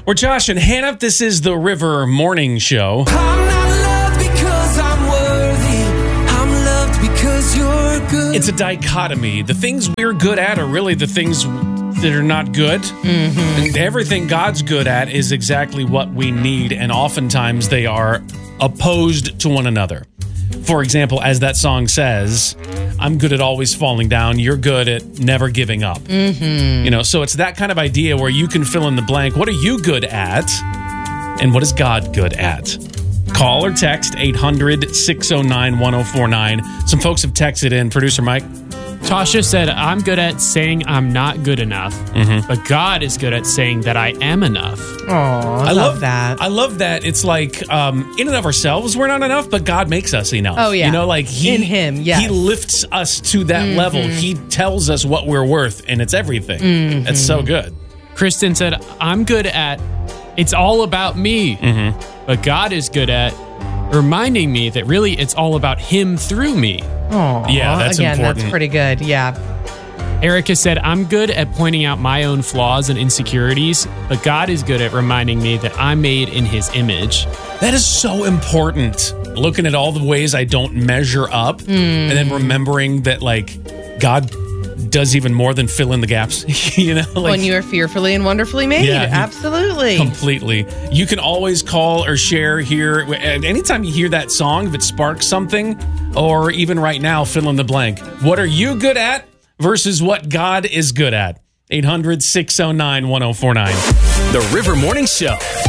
We're Josh and Hannah. This is the River Morning Show. I'm not loved because I'm worthy. I'm loved because you're good. It's a dichotomy. The things we're good at are really the things that are not good. And everything God's good at is exactly what we need, and oftentimes they are opposed to one another. For example, as that song says, I'm good at always falling down. You're good at never giving up. You know, so it's that kind of idea where you can fill in the blank. What are you good at? And what is God good at? Call or text 800-609-1049. Some folks have texted in. Producer Mike. Tasha said, I'm good at saying I'm not good enough, but God is good at saying that I am enough. Oh, I love that. I love that. It's like, in and of ourselves, we're not enough, but God makes us enough. Oh, yeah. You know, like In Him, yes. He lifts us to that level. He tells us what we're worth, and it's everything. That's so good. Kristen said, I'm good at it's all about me, but God is good at reminding me that really it's all about Him through me. Oh, Yeah, that's again, important. that's pretty good. Yeah. Erica said, I'm good at pointing out my own flaws and insecurities, but God is good at reminding me that I'm made in His image. That is so important. Looking at all the ways I don't measure up and then remembering that, like, God does even more than fill in the gaps. You know, like, When you are fearfully and wonderfully made. Yeah, Absolutely. completely. You can always call or share here. And anytime you hear that song, if it sparks something, or even right now, fill in the blank. What are you good at versus what God is good at? 800-609-1049. The River Morning Show.